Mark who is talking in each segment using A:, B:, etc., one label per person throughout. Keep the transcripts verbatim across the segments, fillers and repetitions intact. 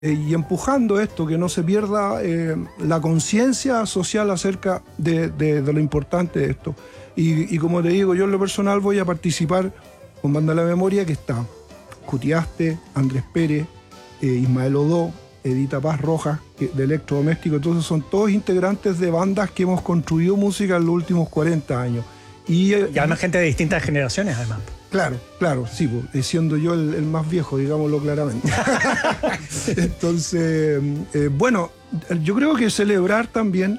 A: eh, y empujando esto, que no se pierda eh, la conciencia social acerca de, de, de lo importante de esto. Y, y como te digo, yo en lo personal voy a participar con Banda La Memoria, que está Cutiaste, Andrés Pérez, eh, Ismael Odó, Edita Paz Rojas, que, de Electrodoméstico. Entonces son todos integrantes de bandas que hemos construido música en los últimos cuarenta años. Y,
B: y además gente de distintas generaciones, además.
A: Claro, claro, sí, pues, siendo yo el, el más viejo, digámoslo claramente. Entonces, eh, bueno, yo creo que celebrar también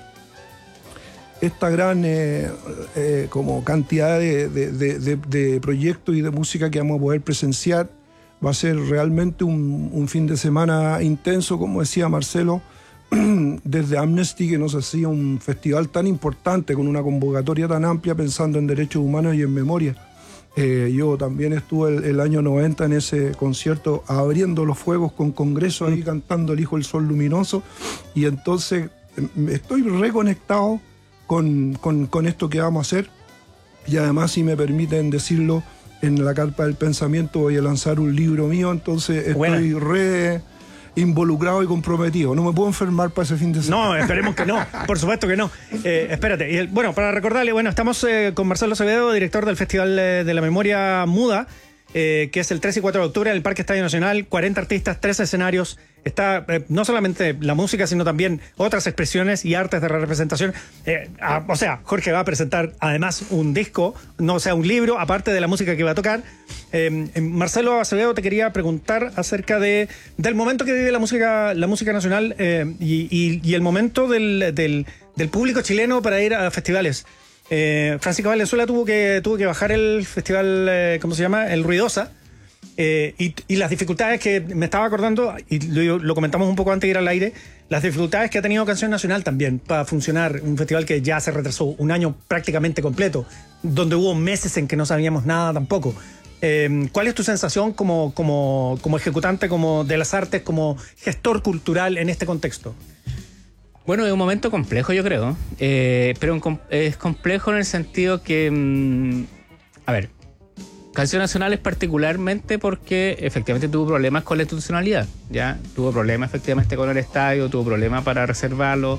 A: esta gran eh, eh, como cantidad de, de, de, de, de proyectos y de música que vamos a poder presenciar va a ser realmente un, un fin de semana intenso, como decía Marcelo, desde Amnesty, que nos hacía un festival tan importante con una convocatoria tan amplia pensando en derechos humanos y en memoria. Eh, yo también estuve el, el año noventa en ese concierto abriendo los fuegos con Congreso, ahí cantando El Hijo del Sol Luminoso, y entonces estoy reconectado con, con, con esto que vamos a hacer, y además, si me permiten decirlo, en la Carpa del Pensamiento voy a lanzar un libro mío, entonces estoy bueno. re involucrado y comprometido. No me puedo enfermar para ese fin de semana.
B: No, esperemos que no, por supuesto que no. Eh, espérate, y el, bueno, para recordarle, bueno, estamos eh, con Marcelo Acevedo, director del Festival eh, de la Memoria Muda, eh, que es el tres y cuatro de octubre en el Parque Estadio Nacional, cuarenta artistas, tres escenarios. Está eh, no solamente la música, sino también otras expresiones y artes de representación. Eh, a, o sea, Jorge va a presentar además un disco, no o sea, un libro, aparte de la música que va a tocar. Eh, Marcelo Acevedo, te quería preguntar acerca de, del momento que vive la música, la música nacional eh, y, y, y el momento del, del, del público chileno para ir a festivales. Eh, Francisco Valenzuela tuvo que, tuvo que bajar el festival, eh, ¿cómo se llama? El Ruidosa. Eh, y, y las dificultades que me estaba acordando, y lo, lo comentamos un poco antes de ir al aire, las dificultades que ha tenido Canción Nacional también para funcionar, un festival que ya se retrasó un año prácticamente completo, donde hubo meses en que no sabíamos nada tampoco. Eh, ¿Cuál es tu sensación como, como, como ejecutante como de las artes, como gestor cultural en este contexto?
C: Bueno, es un momento complejo, yo creo, eh, pero un, es complejo en el sentido que, mmm, a ver, Canción Nacional es particularmente porque efectivamente tuvo problemas con la institucionalidad, ¿ya? Tuvo problemas efectivamente con el estadio, tuvo problemas para reservarlo,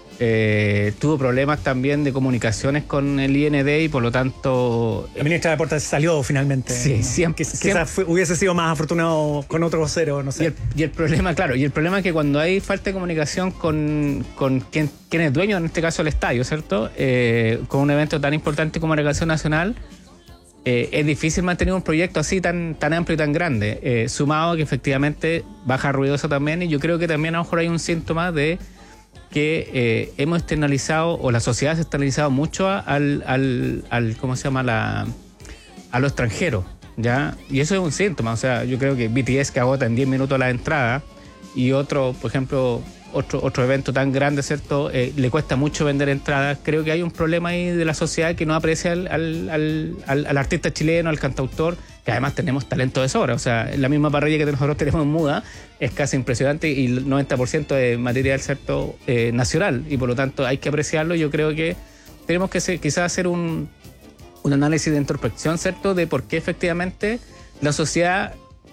C: eh, tuvo problemas también de comunicaciones con el I N D y por lo tanto...
B: La ministra de Deportes salió finalmente.
C: Sí, siempre.
B: Quizás siempre, fue, hubiese sido más afortunado con otro vocero, no sé.
C: Y el, y el problema, claro, y el problema es que cuando hay falta de comunicación con, con quien, quien es dueño, en este caso el estadio, ¿cierto? Eh, con un evento tan importante como la Canción Nacional, Eh, es difícil mantener un proyecto así tan, tan amplio y tan grande, eh, sumado a que efectivamente baja ruidoso también, y yo creo que también a lo mejor hay un síntoma de que eh, hemos externalizado, o la sociedad se ha externalizado mucho al, al, al ¿cómo se llama? La, a lo extranjero, ¿ya? Y eso es un síntoma, o sea, yo creo que B T S que agota en diez minutos la entrada, y otro, por ejemplo, otro, otro evento tan grande, ¿cierto? Eh, le cuesta mucho vender entradas. Creo que hay un problema ahí de la sociedad que no aprecia al, al, al, al, al artista chileno, al cantautor, que además tenemos talento de sobra. O sea, la misma parrilla que nosotros tenemos en Muda es casi impresionante y el noventa por ciento de material, ¿cierto? Eh, nacional, y por lo tanto hay que apreciarlo. Yo creo que tenemos que ser, quizás hacer un, un análisis de introspección, ¿cierto? De por qué efectivamente la sociedad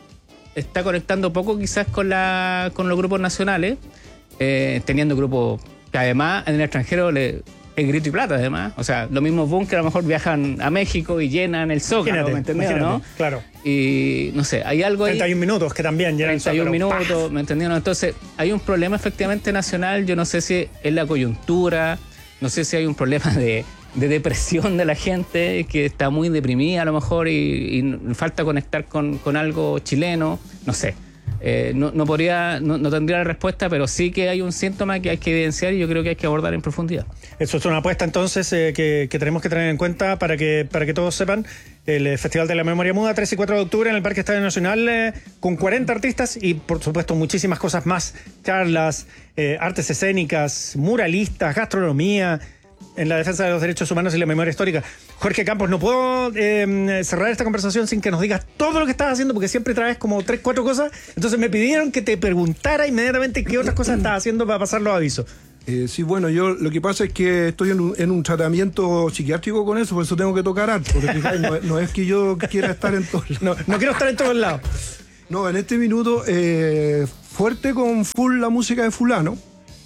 C: está conectando poco quizás con, la, con los grupos nacionales, Eh, teniendo grupos que además en el extranjero le, es grito y plata además, o sea, los mismos bunkers a lo mejor viajan a México y llenan el Zócalo, ¿me entendieron, no?
B: Claro.
C: Y no sé, hay algo ahí,
B: treinta y un minutos que también llenan
C: treinta y un minutos, ¿me entendieron? Entonces hay un problema efectivamente nacional, yo no sé si es la coyuntura, no sé si hay un problema de, de depresión de la gente que está muy deprimida a lo mejor y, y falta conectar con, con algo chileno, no sé. Eh, no, no, podría, no, no tendría la respuesta, pero sí que hay un síntoma que hay que evidenciar y yo creo que hay que abordar en profundidad.
B: Eso es una apuesta entonces eh, que, que tenemos que tener en cuenta para que, para que todos sepan. El Festival de la Memoria Muda, tres y cuatro de octubre en el Parque Estadio Nacional, eh, con cuarenta artistas y por supuesto muchísimas cosas más, charlas, eh, artes escénicas, muralistas, gastronomía, en la defensa de los derechos humanos y la memoria histórica. Jorge Campos, no puedo eh, cerrar esta conversación sin que nos digas todo lo que estás haciendo, porque siempre traes como tres, cuatro cosas. Entonces me pidieron que te preguntara inmediatamente qué otras cosas estás haciendo para pasar los avisos.
A: Eh, sí, bueno, yo lo que pasa es que estoy en un, en un tratamiento psiquiátrico con eso, por eso tengo que tocar harto, porque fijáis, no, no es que yo quiera estar en todos lados.
B: No, no quiero estar en todos lados.
A: No, en este minuto eh, fuerte con full la música de fulano,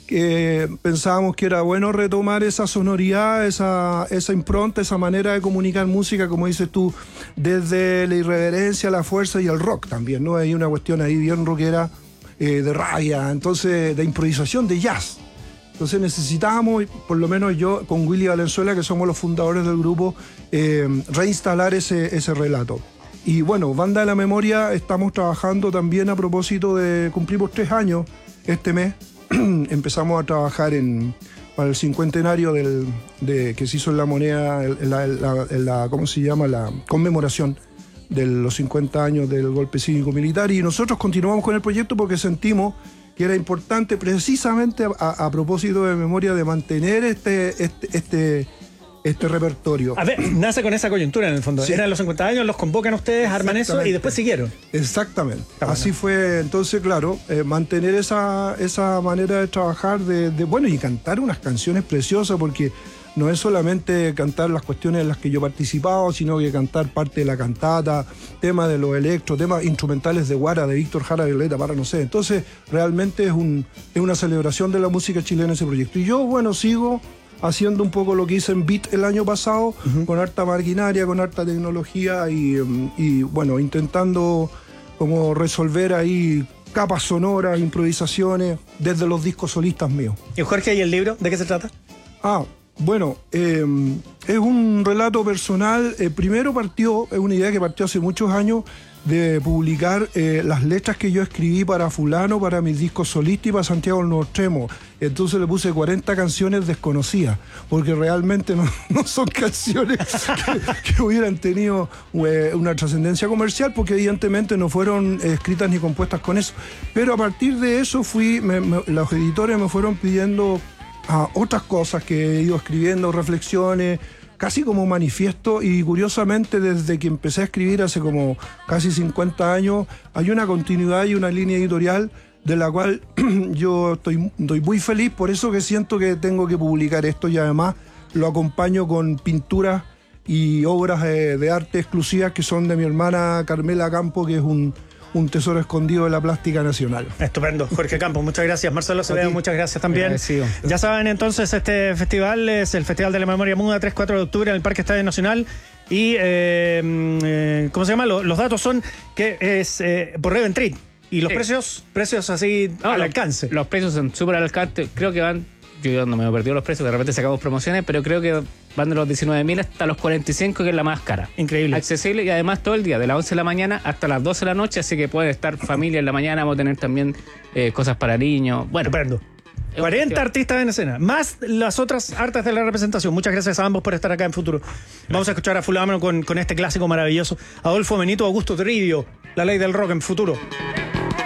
A: que pensábamos que era bueno retomar esa sonoridad, esa, esa impronta, esa manera de comunicar música, como dices tú, desde la irreverencia, la fuerza y el rock también, ¿no? Hay una cuestión ahí bien rockera, eh, de rabia, entonces de improvisación, de jazz. Entonces necesitábamos, por lo menos yo con Willy Valenzuela, que somos los fundadores del grupo, eh, reinstalar ese, ese relato. Y bueno, Banda de la Memoria, estamos trabajando también a propósito de, cumplimos tres años este mes. Empezamos a trabajar en, para el cincuentenario del, de, que se hizo en la moneda, en la, en la, en la, ¿cómo se llama? La conmemoración de los cincuenta años del golpe cívico-militar, y nosotros continuamos con el proyecto porque sentimos que era importante precisamente a, a propósito de memoria de mantener este, este, este, este repertorio.
B: A ver, nace con esa coyuntura en el fondo. Sí. Eran los cincuenta años, los convocan ustedes, arman eso y después siguieron.
A: Exactamente.
B: Está
A: Así
B: bueno.
A: fue, entonces, claro, eh, mantener esa, esa manera de trabajar, de, de, bueno, y cantar unas canciones preciosas, porque no es solamente cantar las cuestiones en las que yo he participado, sino que cantar parte de la cantata, temas de los electros, temas instrumentales de Guara, de Víctor Jara, Violeta Parra, no sé. Entonces, realmente es, un, es una celebración de la música chilena ese proyecto. Y yo, bueno, sigo haciendo un poco lo que hice en Beat el año pasado, uh-huh. con harta maquinaria, con harta tecnología y, y, bueno, intentando como resolver ahí capas sonoras, improvisaciones, desde los discos solistas míos.
B: ¿Y Jorge, y el libro? ¿De qué se trata?
A: Ah, bueno, eh, es un relato personal. Eh, primero partió, es una idea que partió hace muchos años, de publicar eh, las letras que yo escribí para fulano, para mis discos solistas y para Santiago del Nuevo Extremo. Entonces le puse cuarenta canciones desconocidas, porque realmente no, no son canciones que, que hubieran tenido eh, una trascendencia comercial, porque evidentemente no fueron eh, escritas ni compuestas con eso. Pero a partir de eso fui, me, me, los editores me fueron pidiendo ah, otras cosas que he ido escribiendo, reflexiones, casi como manifiesto, y curiosamente desde que empecé a escribir hace como casi cincuenta años hay una continuidad y una línea editorial de la cual yo estoy, estoy muy feliz, por eso que siento que tengo que publicar esto, y además lo acompaño con pinturas y obras de, de arte exclusivas que son de mi hermana Carmela Campo, que es un un tesoro escondido de la plástica nacional.
B: Estupendo. Jorge Campos, muchas gracias. Marcelo Acevedo, muchas gracias también.
C: Agradecido.
B: Ya saben, entonces, este festival es el Festival de la Memoria Muda, tres cuatro de octubre en el Parque Estadio Nacional. Y, eh, eh, ¿cómo se llama? Los, los datos son que es eh, por Reventrit. Y los sí. precios, precios así no, al
C: los,
B: alcance.
C: Los precios son súper al alcance. Creo que van, yo no me he perdido los precios, de repente sacamos promociones, pero creo que van de los diecinueve mil hasta los cuarenta y cinco, que es la más cara.
B: Increíble.
C: Accesible, y además todo el día, de las once de la mañana hasta las doce de la noche, así que puede estar familia en la mañana, vamos a tener también eh, cosas para niños. Bueno,
B: estupendo. cuarenta artistas en escena, más las otras artes de la representación. Muchas gracias a ambos por estar acá en Futuro. Vamos a escuchar a Fulano con, con este clásico maravilloso. Adolfo Benito, Augusto Toribio, La Ley del Rock en Futuro.